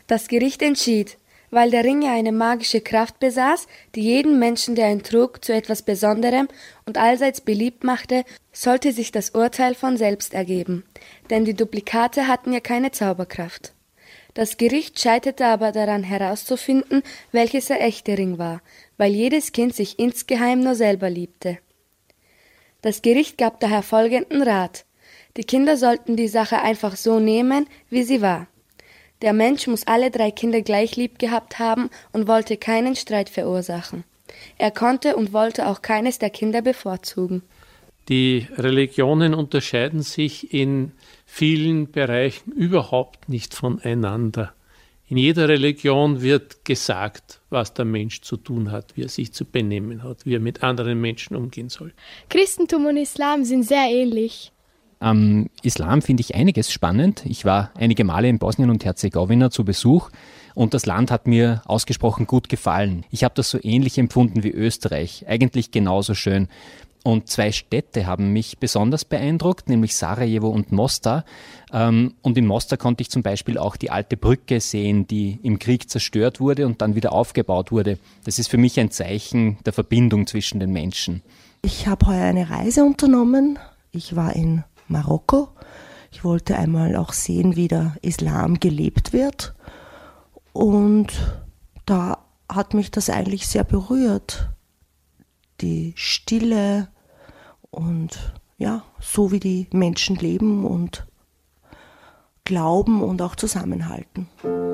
Das Gericht entschied, weil der Ring ja eine magische Kraft besaß, die jeden Menschen, der ihn trug, zu etwas Besonderem und allseits beliebt machte, sollte sich das Urteil von selbst ergeben, denn die Duplikate hatten ja keine Zauberkraft. Das Gericht scheiterte aber daran herauszufinden, welches der echte Ring war, weil jedes Kind sich insgeheim nur selber liebte. Das Gericht gab daher folgenden Rat: Die Kinder sollten die Sache einfach so nehmen, wie sie war. Der Mensch muss alle 3 Kinder gleich lieb gehabt haben und wollte keinen Streit verursachen. Er konnte und wollte auch keines der Kinder bevorzugen. Die Religionen unterscheiden sich in vielen Bereichen überhaupt nicht voneinander. In jeder Religion wird gesagt, was der Mensch zu tun hat, wie er sich zu benehmen hat, wie er mit anderen Menschen umgehen soll. Christentum und Islam sind sehr ähnlich. Am Islam finde ich einiges spannend. Ich war einige Male in Bosnien und Herzegowina zu Besuch und das Land hat mir ausgesprochen gut gefallen. Ich habe das so ähnlich empfunden wie Österreich, eigentlich genauso schön. Und 2 Städte haben mich besonders beeindruckt, nämlich Sarajevo und Mostar. Und in Mostar konnte ich zum Beispiel auch die alte Brücke sehen, die im Krieg zerstört wurde und dann wieder aufgebaut wurde. Das ist für mich ein Zeichen der Verbindung zwischen den Menschen. Ich habe heuer eine Reise unternommen. Ich war in Marokko. Ich wollte einmal auch sehen, wie der Islam gelebt wird. Und da hat mich das eigentlich sehr berührt. Die Stille und ja, so wie die Menschen leben und glauben und auch zusammenhalten.